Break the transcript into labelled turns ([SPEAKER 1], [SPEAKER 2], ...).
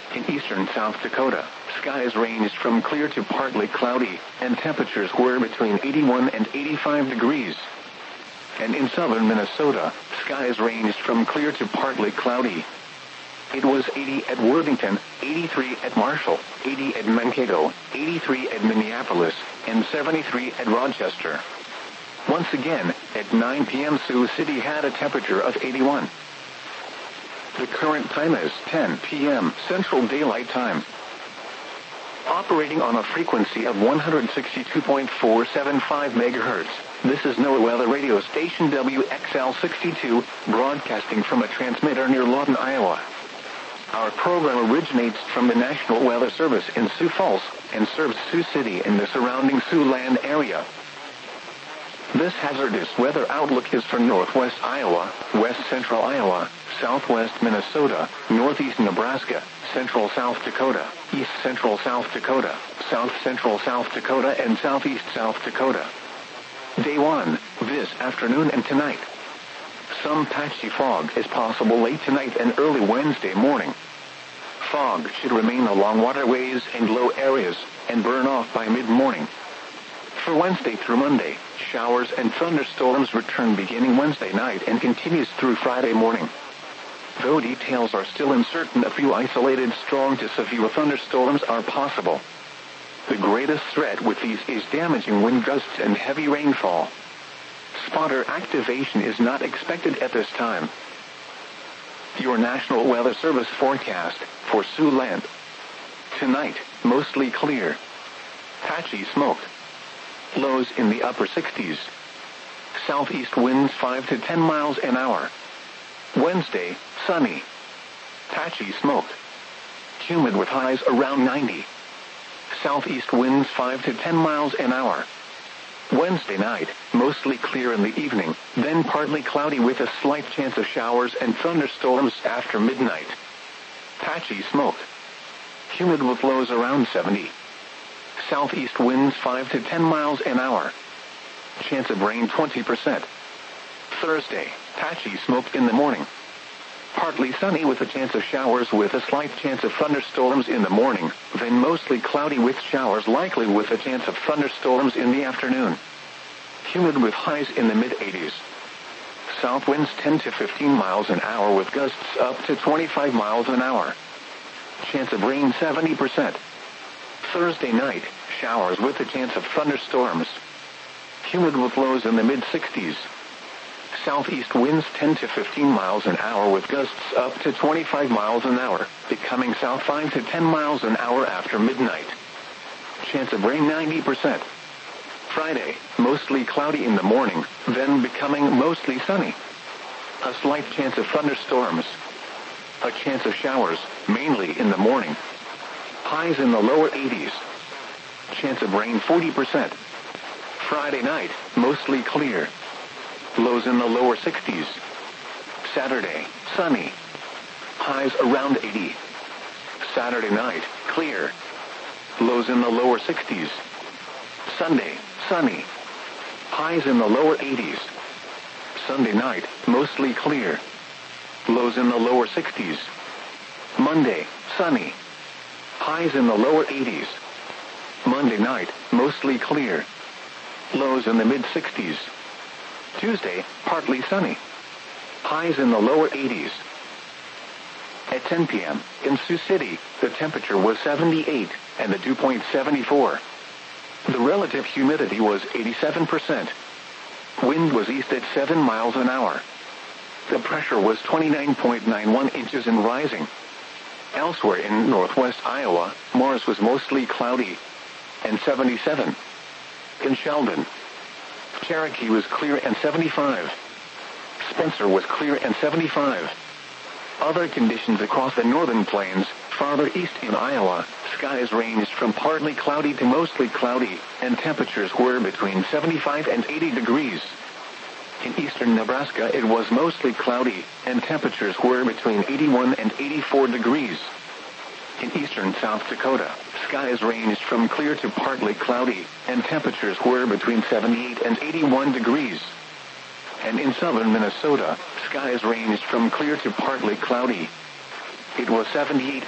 [SPEAKER 1] In eastern South Dakota, skies ranged from clear to partly cloudy, and temperatures were between 81 and 85 degrees. And in southern Minnesota, skies ranged from clear to partly cloudy. It was 80 at Worthington, 83 at Marshall, 80 at Mankato, 83 at Minneapolis, and 73 at Rochester. Once again, at 9 p.m. Sioux City had a temperature of 81. The current time is 10 p.m. Central Daylight Time. Operating on a frequency of 162.475 megahertz, this is NOAA Weather Radio Station WXL62, broadcasting from a transmitter near Lawton, Iowa. Our program originates from the National Weather Service in Sioux Falls and serves Sioux City and the surrounding Siouxland area. This hazardous weather outlook is for northwest Iowa, west central Iowa, southwest Minnesota, northeast Nebraska, central South Dakota, east central South Dakota, south central South Dakota, and southeast South Dakota. Day 1, this afternoon and tonight. Some patchy fog is possible late tonight and early Wednesday morning. Fog should remain along waterways and low areas and burn off by mid-morning. For Wednesday through Monday, showers and thunderstorms return beginning Wednesday night and continues through Friday morning. Though details are still uncertain, a few isolated strong to severe thunderstorms are possible. The greatest threat with these is damaging wind gusts and heavy rainfall. Spotter activation is not expected at this time. Your National Weather Service forecast for Siouxland. Tonight, mostly clear. Patchy smoke. Lows in the upper 60s. Southeast winds 5 to 10 miles an hour. Wednesday, sunny. Patchy smoke. Humid with highs around 90. Southeast winds 5 to 10 miles an hour. Wednesday night, mostly clear in the evening, then partly cloudy with a slight chance of showers and thunderstorms after midnight. Patchy smoke. Humid with lows around 70. Southeast winds 5 to 10 miles an hour. Chance of rain 20%. Thursday, patchy smoke in the morning. Partly sunny with a chance of showers with a slight chance of thunderstorms in the morning, then mostly cloudy with showers likely with a chance of thunderstorms in the afternoon. Humid with highs in the mid-80s. South winds 10 to 15 miles an hour with gusts up to 25 miles an hour. Chance of rain 70%. Thursday night, showers with a chance of thunderstorms. Humid with lows in the mid-60s. Southeast winds 10 to 15 miles an hour with gusts up to 25 miles an hour, becoming south 5 to 10 miles an hour after midnight. Chance of rain 90%. Friday, mostly cloudy in the morning, then becoming mostly sunny. A slight chance of thunderstorms. A chance of showers, mainly in the morning. Highs in the lower 80s. Chance of rain 40%. Friday night, mostly clear. Lows in the lower 60s. Saturday, sunny. Highs around 80. Saturday night, clear. Lows in the lower 60s. Sunday, sunny. Highs in the lower 80s. Sunday night, mostly clear. Lows in the lower 60s. Monday, sunny. Highs in the lower 80s. Monday night, mostly clear. Lows in the mid-60s. Tuesday, partly sunny. Highs in the lower 80s. At 10 p.m., in Sioux City, the temperature was 78, and the dew point 74. The relative humidity was 87%. Wind was east at 7 miles an hour. The pressure was 29.91 inches and rising. Elsewhere in northwest Iowa, Morris was mostly cloudy, and 77. In Sheldon, Cherokee was clear and 75. Spencer was clear and 75. Other conditions across the northern plains, farther east in Iowa, skies ranged from partly cloudy to mostly cloudy, and temperatures were between 75 and 80 degrees. In eastern Nebraska it was mostly cloudy, and temperatures were between 81 and 84 degrees. In eastern South Dakota, skies ranged from clear to partly cloudy, and temperatures were between 78 and 81 degrees. And in southern Minnesota, skies ranged from clear to partly cloudy. It was 78